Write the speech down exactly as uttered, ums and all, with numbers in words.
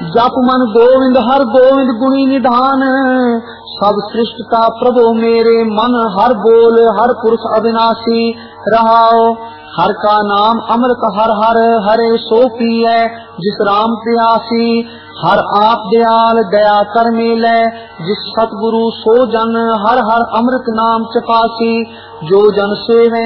जप मन गोविंद हर गोविंद गुणी निधान, सब सृष्ट का प्रभु मेरे मन हर बोल हर पुरुष अविनाशी रहाओ। हर का नाम अमृत हर हर हरे सो पिए जिस राम प्यासी। हर आप दयाल दया कर मिले जिस सतगुरु सो जन हर हर अमृत नाम चपासी। जो जन सेवे